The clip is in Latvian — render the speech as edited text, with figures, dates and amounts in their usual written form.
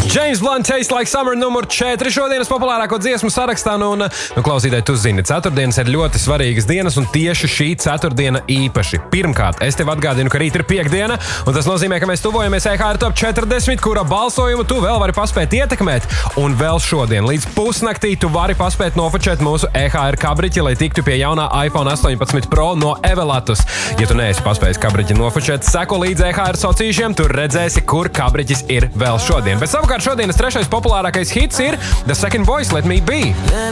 James Blunt, Taste Like Summer numur 4 šodienas populārāko dziesmu sarakstā. Un, klausītāji, tu zini, ceturtdienas ir ļoti svarīgas dienas, un tieši šī ceturtdiena īpaši. Pirmkārt, es tev atgādinu, ka rīt ir piekdiena, un tas nozīmē, ka mēs tuvojamies EHR Top 40, kura balsojumu tu vēl vari paspēt ietekmēt. Un vēl šodien, līdz pusnaktī, tu vari paspēt nofočēt mūsu EHR kabriķi, lai tiktu pie jaunā iPhone 18 Pro no Evelatus. Ja tu neesi paspējis kabriķi nofočēt, seko līdz EHR sociīšiem, tur redzēsi, kur kabriķis ir vēl šodien. Bet savukārt šodienas trešais populārākais hits ir The Second Voice, Let Me Be.